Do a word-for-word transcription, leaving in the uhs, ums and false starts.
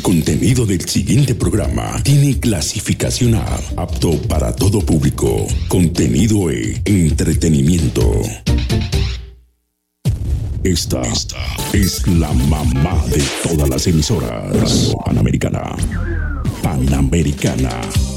El contenido del siguiente programa tiene clasificación A, apto para todo público. Contenido E, entretenimiento. Esta, Esta es la mamá de todas las emisoras. Panamericana. Panamericana.